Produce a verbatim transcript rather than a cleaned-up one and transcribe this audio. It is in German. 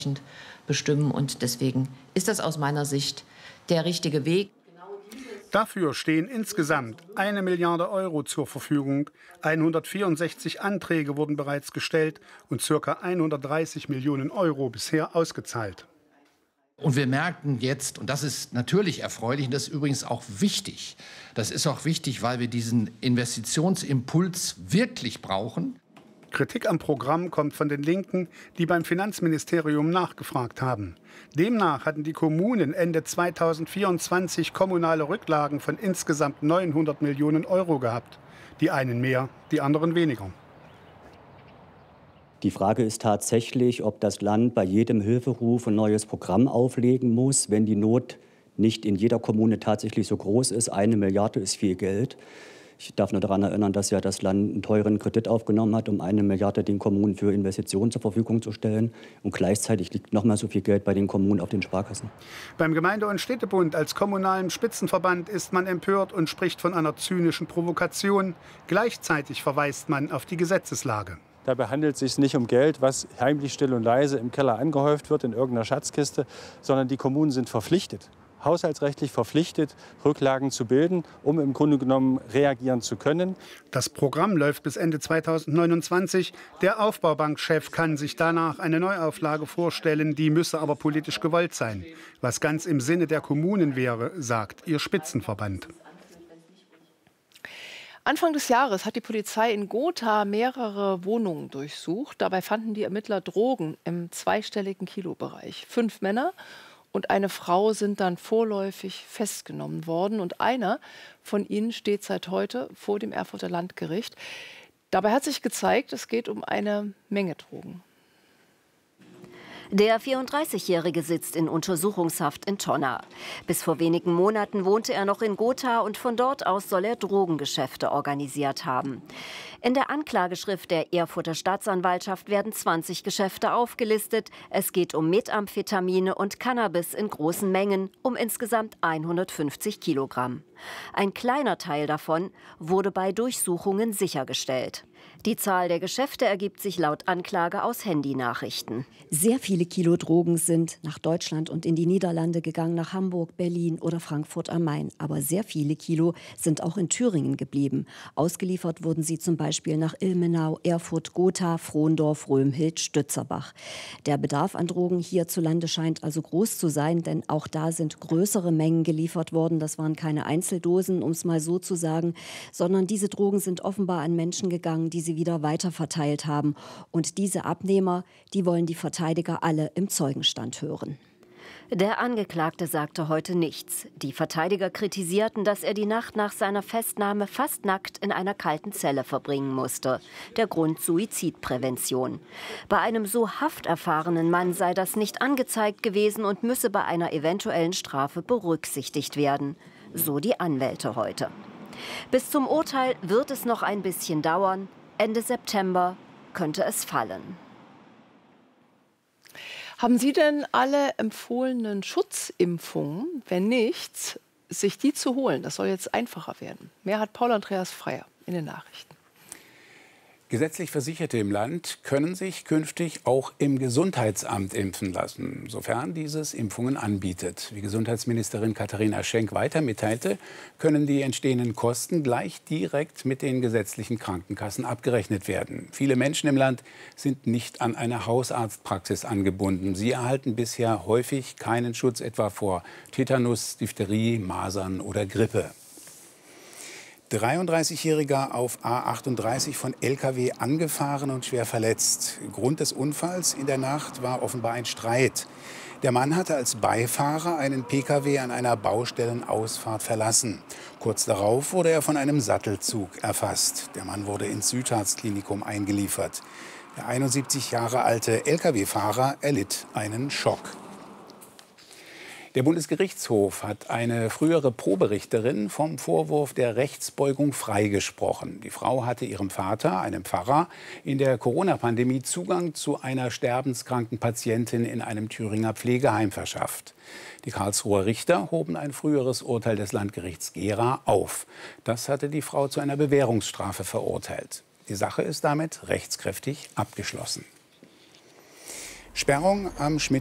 bestimmen. Und deswegen ist das aus meiner Sicht der richtige Weg. Dafür stehen insgesamt eine Milliarde Euro zur Verfügung. hundertvierundsechzig Anträge wurden bereits gestellt und ca. hundertdreißig Millionen Euro bisher ausgezahlt. Und wir merken jetzt, und das ist natürlich erfreulich, und das ist übrigens auch wichtig, das ist auch wichtig, weil wir diesen Investitionsimpuls wirklich brauchen. Kritik am Programm kommt von den Linken, die beim Finanzministerium nachgefragt haben. Demnach hatten die Kommunen Ende zweitausendvierundzwanzig kommunale Rücklagen von insgesamt neunhundert Millionen Euro gehabt. Die einen mehr, die anderen weniger. Die Frage ist tatsächlich, ob das Land bei jedem Hilferuf ein neues Programm auflegen muss, wenn die Not nicht in jeder Kommune tatsächlich so groß ist. Eine Milliarde ist viel Geld. Ich darf nur daran erinnern, dass ja das Land einen teuren Kredit aufgenommen hat, um eine Milliarde den Kommunen für Investitionen zur Verfügung zu stellen. Und gleichzeitig liegt noch mal so viel Geld bei den Kommunen auf den Sparkassen. Beim Gemeinde- und Städtebund als kommunalen Spitzenverband ist man empört und spricht von einer zynischen Provokation. Gleichzeitig verweist man auf die Gesetzeslage. Dabei handelt es sich nicht um Geld, was heimlich, still und leise im Keller angehäuft wird in irgendeiner Schatzkiste, sondern die Kommunen sind verpflichtet, haushaltsrechtlich verpflichtet, Rücklagen zu bilden, um im Grunde genommen reagieren zu können. Das Programm läuft bis Ende zweitausendneunundzwanzig. Der Aufbaubankchef kann sich danach eine Neuauflage vorstellen, die müsse aber politisch gewollt sein. Was ganz im Sinne der Kommunen wäre, sagt ihr Spitzenverband. Anfang des Jahres hat die Polizei in Gotha mehrere Wohnungen durchsucht. Dabei fanden die Ermittler Drogen im zweistelligen Kilobereich. Fünf Männer und eine Frau sind dann vorläufig festgenommen worden. Und einer von ihnen steht seit heute vor dem Erfurter Landgericht. Dabei hat sich gezeigt, es geht um eine Menge Drogen. Der vierunddreißigjährige sitzt in Untersuchungshaft in Tonna. Bis vor wenigen Monaten wohnte er noch in Gotha und von dort aus soll er Drogengeschäfte organisiert haben. In der Anklageschrift der Erfurter Staatsanwaltschaft werden zwanzig Geschäfte aufgelistet. Es geht um Methamphetamine und Cannabis in großen Mengen, um insgesamt hundertfünfzig Kilogramm. Ein kleiner Teil davon wurde bei Durchsuchungen sichergestellt. Die Zahl der Geschäfte ergibt sich laut Anklage aus Handynachrichten. Sehr viele Kilo Drogen sind nach Deutschland und in die Niederlande gegangen, nach Hamburg, Berlin oder Frankfurt am Main. Aber sehr viele Kilo sind auch in Thüringen geblieben. Ausgeliefert wurden sie zum Beispiel nach Ilmenau, Erfurt, Gotha, Frohndorf, Römhild, Stützerbach. Der Bedarf an Drogen hierzulande scheint also groß zu sein, denn auch da sind größere Mengen geliefert worden. Das waren keine Einzeldosen, um es mal so zu sagen, sondern diese Drogen sind offenbar an Menschen gegangen, die sie wieder weiterverteilt haben. Und diese Abnehmer, die wollen die Verteidiger alle im Zeugenstand hören. Der Angeklagte sagte heute nichts. Die Verteidiger kritisierten, dass er die Nacht nach seiner Festnahme fast nackt in einer kalten Zelle verbringen musste. Der Grund Suizidprävention. Bei einem so hafterfahrenen Mann sei das nicht angezeigt gewesen und müsse bei einer eventuellen Strafe berücksichtigt werden. So die Anwälte heute. Bis zum Urteil wird es noch ein bisschen dauern. Ende September könnte es fallen. Haben Sie denn alle empfohlenen Schutzimpfungen? Wenn nicht, sich die zu holen. Das soll jetzt einfacher werden. Mehr hat Paul Andreas Freier in den Nachrichten. Gesetzlich Versicherte im Land können sich künftig auch im Gesundheitsamt impfen lassen, sofern dieses Impfungen anbietet. Wie Gesundheitsministerin Katharina Schenk weiter mitteilte, können die entstehenden Kosten gleich direkt mit den gesetzlichen Krankenkassen abgerechnet werden. Viele Menschen im Land sind nicht an eine Hausarztpraxis angebunden. Sie erhalten bisher häufig keinen Schutz etwa vor Tetanus, Diphtherie, Masern oder Grippe. dreiunddreißigjähriger auf A achtunddreißig von L K W angefahren und schwer verletzt. Grund des Unfalls in der Nacht war offenbar ein Streit. Der Mann hatte als Beifahrer einen P K W an einer Baustellenausfahrt verlassen. Kurz darauf wurde er von einem Sattelzug erfasst. Der Mann wurde ins Südharz-Klinikum eingeliefert. Der einundsiebzig Jahre alte L K W-Fahrer erlitt einen Schock. Der Bundesgerichtshof hat eine frühere Probirichterin vom Vorwurf der Rechtsbeugung freigesprochen. Die Frau hatte ihrem Vater, einem Pfarrer, in der Corona-Pandemie Zugang zu einer sterbenskranken Patientin in einem Thüringer Pflegeheim verschafft. Die Karlsruher Richter hoben ein früheres Urteil des Landgerichts Gera auf. Das hatte die Frau zu einer Bewährungsstrafe verurteilt. Die Sache ist damit rechtskräftig abgeschlossen. Sperrung am Schmidt